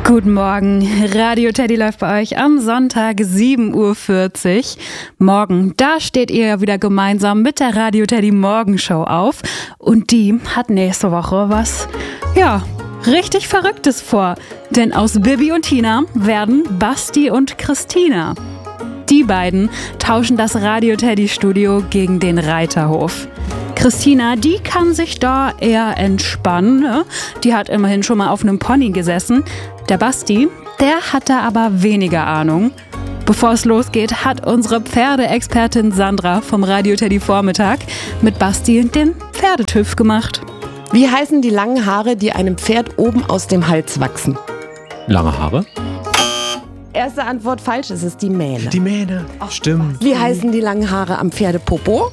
Guten Morgen, Radio Teddy läuft bei euch am Sonntag 7.40 Uhr. Morgen, da steht ihr ja wieder gemeinsam mit der Radio Teddy Morgenshow auf. Und die hat nächste Woche was, richtig Verrücktes vor. Denn aus Bibi und Tina werden Basti und Christina. Die beiden tauschen das Radio Teddy Studio gegen den Reiterhof. Christina, die kann sich da eher entspannen, ne? Die hat immerhin schon mal auf einem Pony gesessen. Der Basti, der hat da aber weniger Ahnung. Bevor es losgeht, hat unsere Pferdeexpertin Sandra vom Radio Teddy Vormittag mit Basti den Pferdetüff gemacht. Wie heißen die langen Haare, die einem Pferd oben aus dem Hals wachsen? Lange Haare? Erste Antwort falsch, es ist die Mähne. Die Mähne, stimmt. Wie heißen die langen Haare am Pferdepopo?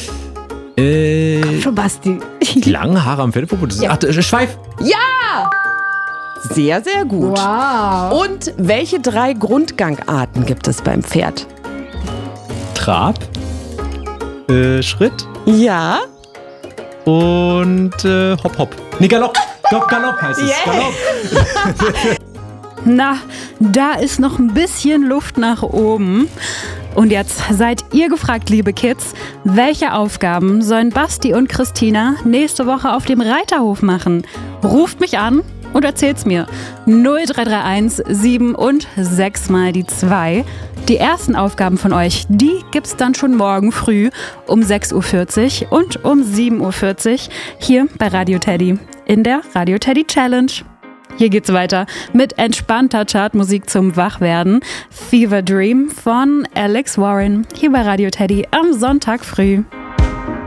Für Basti. Die langen Haare am Pferdepopo? Schweif. Ja! Sehr, sehr gut. Wow. Und welche 3 Grundgangarten gibt es beim Pferd? Trab, Schritt Ja. und Hopp, Hopp. Nee, Galopp. Galopp heißt es. Yeah. Galopp. Na, da ist noch ein bisschen Luft nach oben. Und jetzt seid ihr gefragt, liebe Kids, welche Aufgaben sollen Basti und Christina nächste Woche auf dem Reiterhof machen? Ruft mich an und erzählt's mir. 0331 7 und 6 mal die 2. Die ersten Aufgaben von euch, die gibt's dann schon morgen früh um 6.40 Uhr und um 7.40 Uhr hier bei Radio Teddy in der Radio Teddy Challenge. Hier geht's weiter mit entspannter Chartmusik zum Wachwerden. Fever Dream von Alex Warren hier bei Radio Teddy am Sonntag früh.